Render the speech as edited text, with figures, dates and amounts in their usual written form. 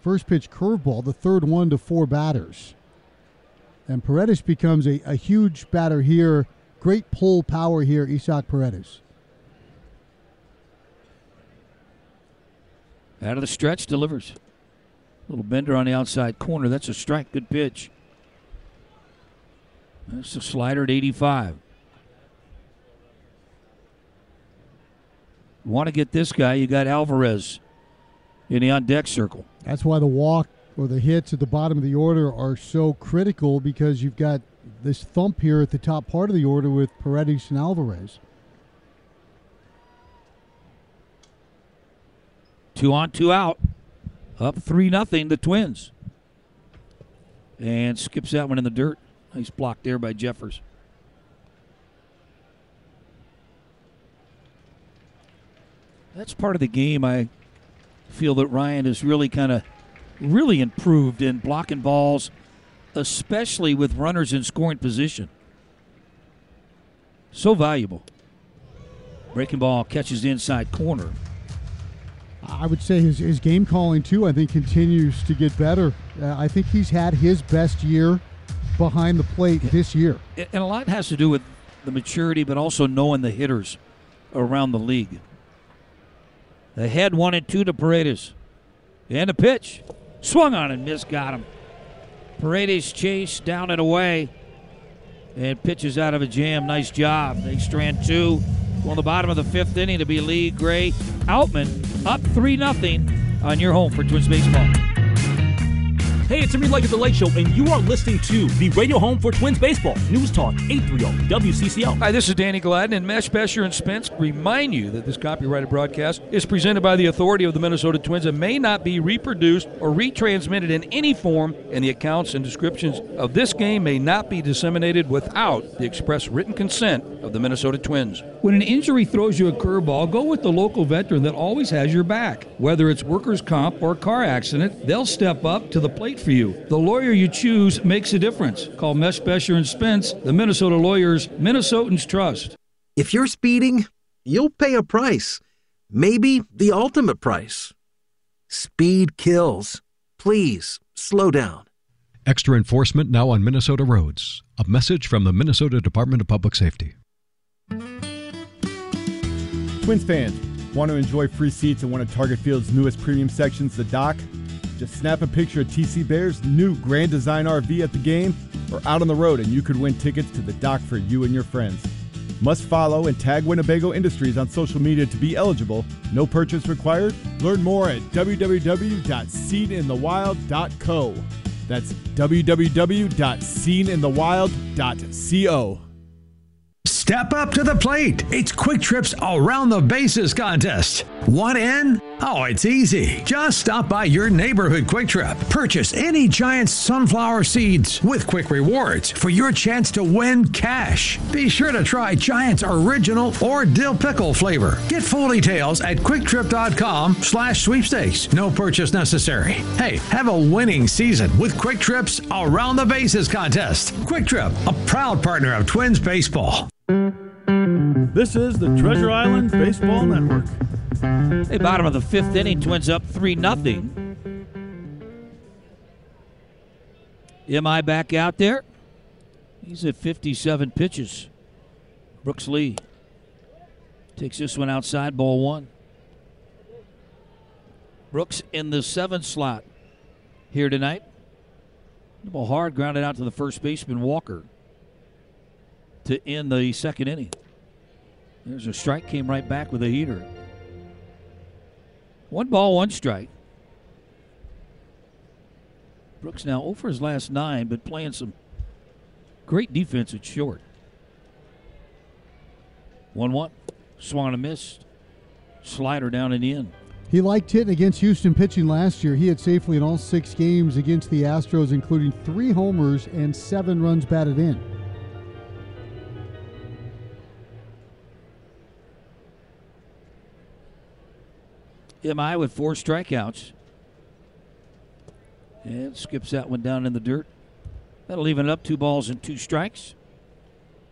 first pitch curveball, the third one to 4 batters. And Paredes becomes a huge batter here. Great pull power here, Isaac Paredes. Out of the stretch, delivers. Little bender on the outside corner. That's a strike. Good pitch. That's a slider at 85. You want to get this guy, you got Alvarez in the on-deck circle. That's why the walk or the hits at the bottom of the order are so critical, because you've got this thump here at the top part of the order with Paredes and Alvarez. 2 on, 2 out. Up 3-0, the Twins. And skips that one in the dirt. Nice block there by Jeffers. That's part of the game I feel that Ryan has really really improved in blocking balls, especially with runners in scoring position. So valuable. Breaking ball catches the inside corner. I would say his game calling, too, I think continues to get better. I think he's had his best year behind the plate this year. And a lot has to do with the maturity, but also knowing the hitters around the league. The head 1-2 to Paredes. And a pitch. Swung on and missed, got him. Paredes chased down and away. And pitches out of a jam. Nice job. They strand 2. On the bottom of the 5th inning to be Lee, Gray, Outman, up 3-0 on your home for Twins baseball. Hey, it's Jimmy Lake at The Late Show, and you are listening to the radio home for Twins baseball. News Talk 830 WCCO. Hi, this is Danny Gladden, and Mesh, Besher, and Spence remind you that this copyrighted broadcast is presented by the authority of the Minnesota Twins and may not be reproduced or retransmitted in any form, and the accounts and descriptions of this game may not be disseminated without the express written consent of the Minnesota Twins. When an injury throws you a curveball, go with the local veteran that always has your back. Whether it's workers' comp or car accident, they'll step up to the plate for you. The lawyer you choose makes a difference. Call Mesh, Besher, and Spence, the Minnesota lawyers Minnesotans trust. If you're speeding, you'll pay a price. Maybe the ultimate price. Speed kills. Please, slow down. Extra enforcement now on Minnesota roads. A message from the Minnesota Department of Public Safety. Twins fans, want to enjoy free seats in one of Target Field's newest premium sections, the Dock? Just snap a picture of TC Bear's new Grand Design RV at the game or out on the road, and you could win tickets to the Dock for you and your friends. Must follow and tag Winnebago Industries on social media to be eligible. No purchase required. Learn more at www.seeninthewild.co. That's www.seeninthewild.co. Step up to the plate. It's Quick Trip's Around the Bases contest. Want in? Oh, it's easy. Just stop by your neighborhood Quick Trip. Purchase any Giant sunflower seeds with Quick Rewards for your chance to win cash. Be sure to try Giant's original or dill pickle flavor. Get full details at QuickTrip.com/sweepstakes. No purchase necessary. Hey, have a winning season with Quick Trip's Around the Bases contest. Quick Trip, a proud partner of Twins baseball. This is the Treasure Island Baseball Network. Hey, bottom of the 5th inning, Twins up 3-0. MI back out there. He's at 57 pitches. Brooks Lee takes this one outside, ball 1. Brooks in the 7th slot here tonight. The ball hard, grounded out to the first baseman, Walker, to end the 2nd inning. There's a strike, came right back with a heater. 1 ball, 1 strike. Brooks now 0 for his last 9, but playing some great defense at short. 1-1. Swung and missed. Slider down and in. He liked hitting against Houston pitching last year. He hit safely in all 6 games against the Astros, including 3 homers and 7 runs batted in. MI with 4 strikeouts. And skips that one down in the dirt. That'll even it up, 2 balls and 2 strikes.